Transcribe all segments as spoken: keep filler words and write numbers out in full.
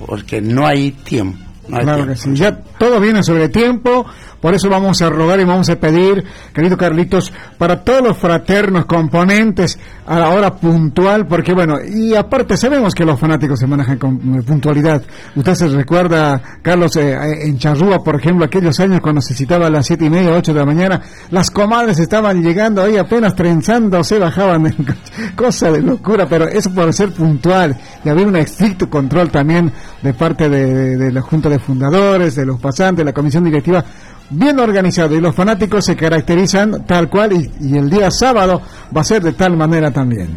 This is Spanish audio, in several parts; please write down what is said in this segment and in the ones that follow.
porque no hay tiempo. No hay claro tiempo. que sí, ya todo viene sobre tiempo. Por eso vamos a rogar y vamos a pedir, querido Carlitos, para todos los fraternos componentes a la hora puntual, porque bueno, y aparte sabemos que los fanáticos se manejan con puntualidad. Usted se recuerda, Carlos, eh, en Charrúa, por ejemplo, aquellos años cuando se citaba a las siete y media, ocho de la mañana, las comadres estaban llegando ahí apenas trenzando, se bajaban, en cosa de locura, pero eso por ser puntual, y había un estricto control también de parte de, de, de la Junta de Fundadores, de los pasantes, de la Comisión Directiva, bien organizado, y los fanáticos se caracterizan tal cual, y, y el día sábado va a ser de tal manera también.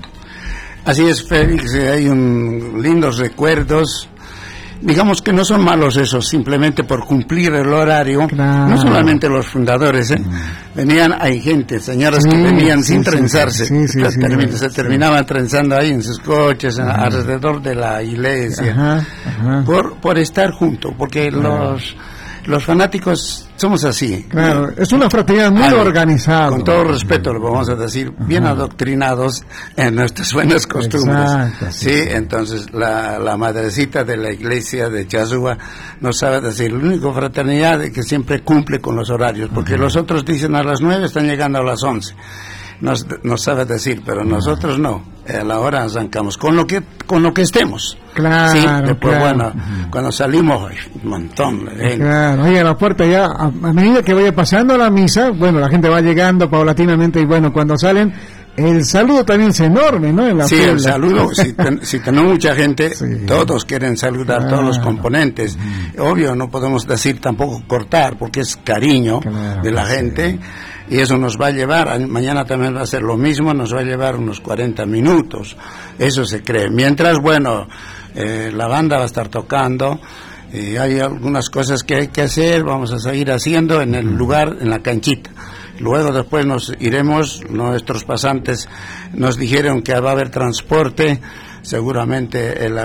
Así es, Félix, hay un lindos recuerdos, digamos que no son malos esos, simplemente por cumplir el horario, claro. No solamente los fundadores, ¿eh? Mm. Venían, hay gente, señoras sí, que venían sí, sin sí, trenzarse, sí, sí, sí, termin- sí, se terminaban sí. trenzando ahí en sus coches, en, alrededor de la iglesia, ajá, ajá. Por, por estar juntos, porque claro. los... Los fanáticos somos así. Claro, es una fraternidad muy Ay, organizada. Con todo respeto, lo vamos a decir, bien Ajá. adoctrinados en nuestras buenas costumbres. Exacto, sí, sí, entonces la, la madrecita de la iglesia de Charrúa nos sabe decir, la única fraternidad es que siempre cumple con los horarios, porque Ajá. los otros dicen a las nueve, están llegando a las once. Nos, nos sabe decir, pero nosotros no. A la hora arrancamos con lo que con lo que estemos. Claro. Sí, después claro. bueno, uh-huh. cuando salimos, ay, un montón. Eh. Claro. Oye, a la puerta ya, a, a medida que vaya pasando la misa, bueno, la gente va llegando paulatinamente y bueno, cuando salen, el saludo también es enorme, ¿no? En la sí, puerta. El saludo, si, ten, si tenemos mucha gente, sí. todos quieren saludar, claro. todos los componentes. Uh-huh. Obvio, no podemos decir tampoco cortar, porque es cariño claro, de la gente. Sí. Y eso nos va a llevar, mañana también va a ser lo mismo, nos va a llevar unos cuarenta minutos, eso se cree. Mientras, bueno, eh, la banda va a estar tocando, y hay algunas cosas que hay que hacer, vamos a seguir haciendo en el lugar, en la canchita. Luego después nos iremos, nuestros pasantes nos dijeron que va a haber transporte, seguramente el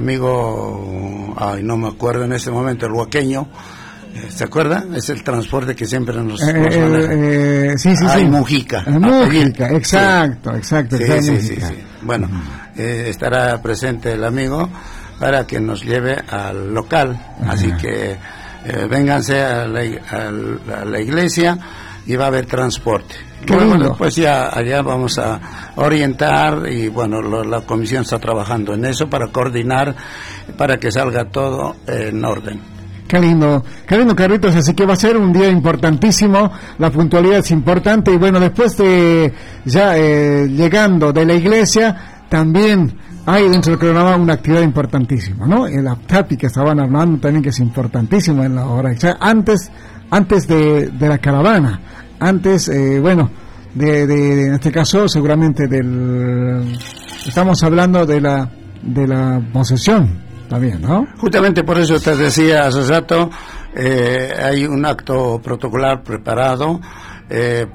amigo, ay, no me acuerdo en ese momento, el huaqueño, ¿se acuerda? Es el transporte que siempre nos, eh, nos maneja. Eh, sí, sí, Ay, sí. Mujica. Eh, Mujica, exacto, sí. exacto. Sí, exacto sí, sí, sí. Bueno, uh-huh. eh, estará presente el amigo para que nos lleve al local. Uh-huh. Así que eh, vénganse a la, a, a la iglesia y va a haber transporte. Qué Luego lindo. después ya allá vamos a orientar y bueno, lo, la comisión está trabajando en eso para coordinar, para que salga todo en orden. Qué lindo, qué lindo, Carlitos, así que va a ser un día importantísimo, la puntualidad es importante y bueno, después de ya eh, llegando de la iglesia, también hay dentro del programa una actividad importantísima, ¿no? El aptapi que estaban hablando también, que es importantísimo en la hora, o sea, antes, antes de, de la caravana, antes, eh, bueno, de, de, de, en este caso seguramente del, estamos hablando de la, de la posesión. Está bien, ¿no? Justamente por eso te decía hace rato, eh, hay un acto protocolar preparado eh,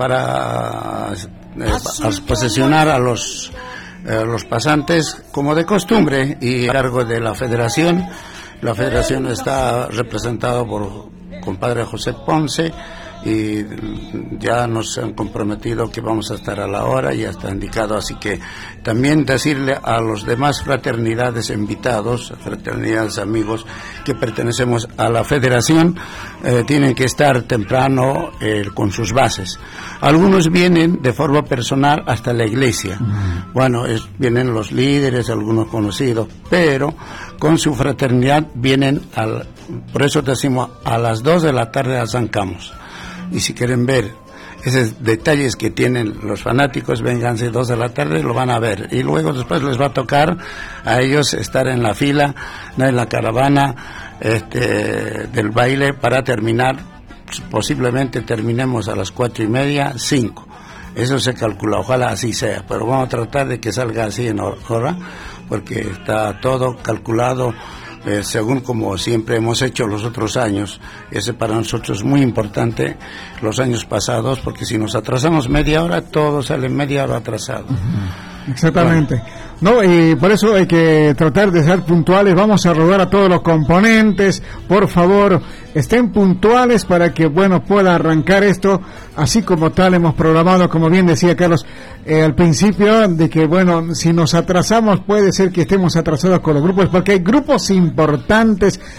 para eh, a posesionar a los eh, los pasantes como de costumbre y a cargo de la federación. La federación está representada por compadre José Ponce y ya nos han comprometido que vamos a estar a la hora, ya está indicado, así que también decirle a los demás fraternidades invitados, fraternidades amigos que pertenecemos a la federación, eh, tienen que estar temprano eh, con sus bases. Algunos vienen de forma personal hasta la iglesia, uh-huh. bueno, es, vienen los líderes, algunos conocidos, pero con su fraternidad vienen, al, por eso decimos, a las dos de la tarde arrancamos. Y si quieren ver esos detalles que tienen los fanáticos, vénganse dos de la tarde, lo van a ver. Y luego después les va a tocar a ellos estar en la fila, ¿no? En la caravana este, del baile para terminar. Posiblemente terminemos a las cuatro y media, cinco. Eso se calcula, ojalá así sea. Pero vamos a tratar de que salga así en hora, porque está todo calculado. Eh, según como siempre hemos hecho los otros años. Ese para nosotros es muy importante, los años pasados, porque si nos atrasamos media hora, todo sale media hora atrasado. Uh-huh. Exactamente. Bueno. No, y por eso hay que tratar de ser puntuales. Vamos a rogar a todos los componentes, por favor, estén puntuales para que, bueno, pueda arrancar esto, así como tal hemos programado, como bien decía Carlos, eh, al principio, de que, bueno, si nos atrasamos, puede ser que estemos atrasados con los grupos, porque hay grupos importantes